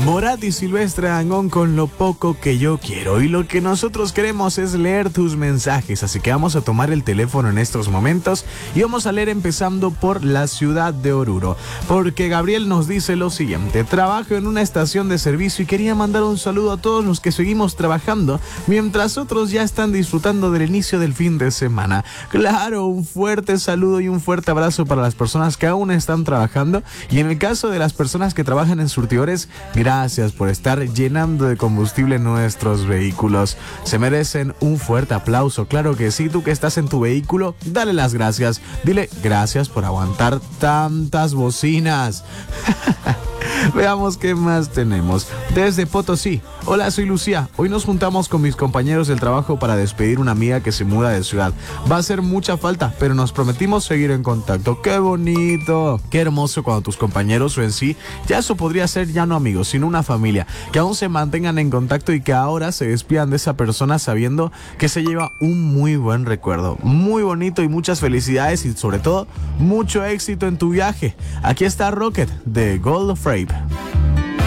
Morat y Silvestre Dangond con Lo poco que yo quiero. Y lo que nosotros queremos es leer tus mensajes. Así que vamos a tomar el teléfono en estos momentos y vamos a leer empezando por la ciudad de Oruro. Porque Gabriel nos dice lo siguiente: trabajo en una estación de servicio y quería mandar un saludo a todos los que seguimos trabajando mientras otros ya están disfrutando del inicio del fin de semana. Claro, un fuerte saludo y un fuerte abrazo para las personas que aún están trabajando. Y en el caso de las personas que trabajan en surtidores, gracias por estar llenando de combustible nuestros vehículos. Se merecen un fuerte aplauso. Claro que sí, tú que estás en tu vehículo, dale las gracias. Dile gracias por aguantar tantas bocinas. Veamos qué más tenemos. Desde Potosí. Hola, soy Lucía. Hoy nos juntamos con mis compañeros del trabajo para despedir una amiga que se muda de ciudad. Va a hacer mucha falta, pero nos prometimos seguir en contacto. ¡Qué bonito! Qué hermoso cuando tus compañeros o en sí, ya eso podría ser ya no amigos, sino una familia, que aún se mantengan en contacto y que ahora se despidan de esa persona sabiendo que se lleva un muy buen recuerdo. Muy bonito y muchas felicidades y sobre todo, mucho éxito en tu viaje. Aquí está Rocket de Gold of Rape.